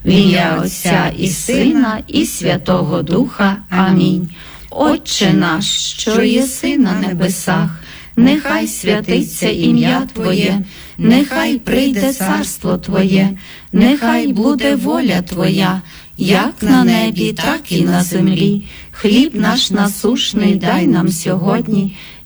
В ім'я Отця і Сина, і Святого Духа. Амінь. Отче наш, що єси на небесах, нехай святиться ім'я Твоє, нехай прийде царство Твоє, нехай буде воля Твоя, як на небі, так і на землі. Хліб наш насушний дай нам сьогодні,